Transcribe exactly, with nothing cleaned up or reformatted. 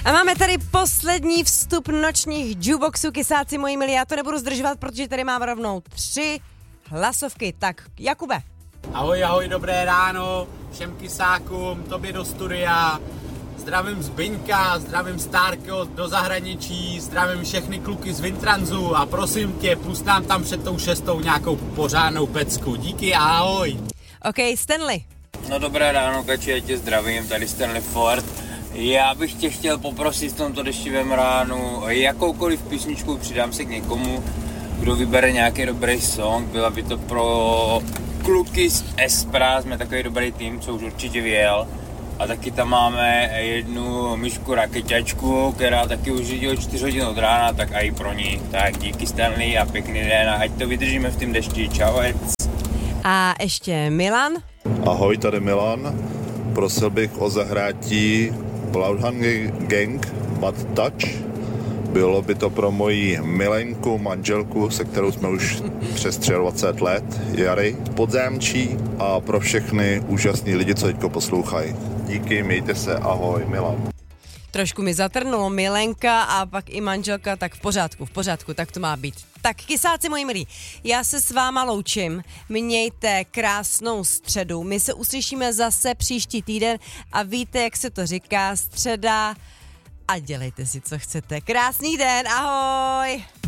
A máme tady poslední vstup nočních jukeboxů, kysáci moji milí. Já to nebudu zdržovat, protože tady mám rovnou tři hlasovky. Tak, Jakube. Ahoj, ahoj, dobré ráno všem kysákům, tobě do studia. Zdravím Zbyňka, zdravím Stárko do zahraničí, zdravím všechny kluky z Vintransu a prosím tě, pust nám tam před tou šestou nějakou pořádnou pecku. Díky, ahoj. OK, Stanley. No dobré ráno, Kači, já tě zdravím, tady Stanley Ford. Já bych tě chtěl poprosit v tomto deštivém ránu jakoukoliv písničku, přidám se k někomu, kdo vybere nějaký dobrý song, byla by to pro kluky z Espra, jsme takový dobrý tým, co už určitě vyjel. A taky tam máme jednu myšku raketačku, která taky už jde o čtyři hodiny od rána, tak i pro ní. Tak díky Stanley a pěkný den a ať to vydržíme v tom dešti. Čauec. A ještě Milan. Ahoj, tady Milan. Prosil bych o zahrátí Bloodhound Gang Bad Touch. Bylo by to pro moji milenku, manželku, se kterou jsme už přes dvacet tři let, Jary Podzámčí, a pro všechny úžasný lidi, co teďko poslouchají. Díky, mějte se, ahoj, Milan. Trošku mi zatrnulo milenka a pak i manželka, tak v pořádku, v pořádku, tak to má být. Tak kysáci moji milí, já se s váma loučím, mějte krásnou středu, my se uslyšíme zase příští týden a víte, jak se to říká, středa a dělejte si, co chcete. Krásný den, ahoj!